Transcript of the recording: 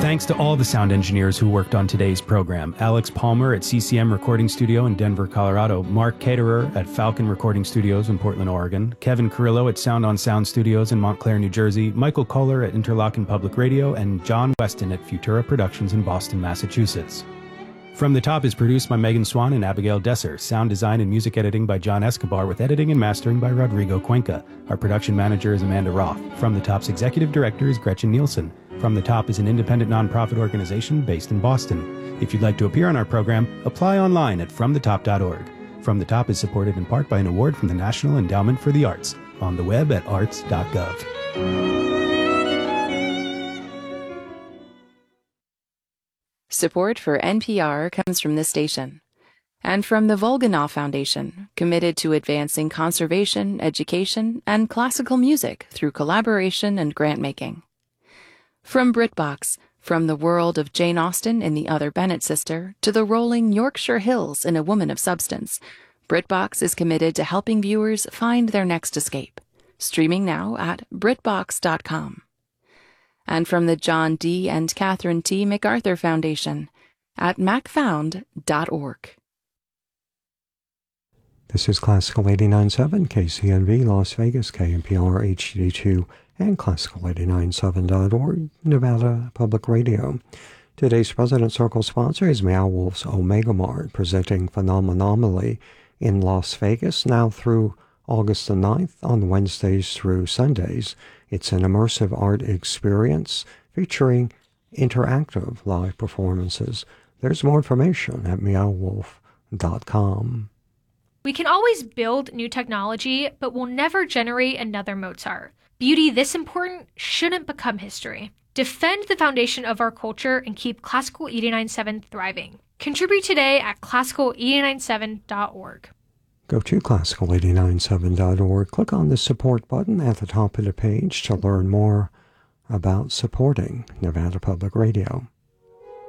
Thanks to all the sound engineers who worked on today's program. Alex Palmer at CCM Recording Studio in Denver, Colorado. Mark Caterer at Falcon Recording Studios in Portland, Oregon. Kevin Carrillo at Sound on Sound Studios in Montclair, New Jersey. Michael Kohler at Interlochen Public Radio. And John Weston at Futura Productions in Boston, Massachusetts. From the Top is produced by Megan Swan and Abigail Desser. Sound design and music editing by John Escobar with editing and mastering by Rodrigo Cuenca. Our production manager is Amanda Roth. From the Top's executive director is Gretchen Nielsen. From the Top is an independent nonprofit organization based in Boston. If you'd like to appear on our program, apply online at fromthetop.org. From the Top is supported in part by an award from the National Endowment for the Arts. On the web at arts.gov. Support for NPR comes from this station and from the Volganov Foundation, committed to advancing conservation, education, and classical music through collaboration and grant-making. From BritBox, from the world of Jane Austen in The Other Bennet Sister to the rolling Yorkshire Hills in A Woman of Substance, BritBox is committed to helping viewers find their next escape. Streaming now at BritBox.com. And from the John D. and Catherine T. MacArthur Foundation at macfound.org. This is Classical 89.7, KCNV, Las Vegas, KNPR, HD2, and Classical89.7.org, Nevada Public Radio. Today's President Circle sponsor is Meow Wolf's Omega Mart, presenting Phenomenomally in Las Vegas, now through August the 9th, on Wednesdays through Sundays. It's an immersive art experience featuring interactive live performances. There's more information at meowwolf.com. We can always build new technology, but we'll never generate another Mozart. Beauty this important shouldn't become history. Defend the foundation of our culture and keep Classical 89.7 thriving. Contribute today at classical897.org. Go to classical897.org. Click on the support button at the top of the page to learn more about supporting Nevada Public Radio.